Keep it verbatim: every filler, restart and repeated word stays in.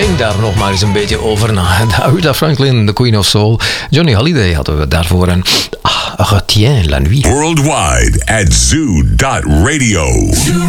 Denk daar nog maar eens een beetje over na. Aretha Franklin, the Queen of Soul. Johnny Hallyday hadden we daarvoor. En ah, Retiens la nuit. Worldwide at zoo dot radio.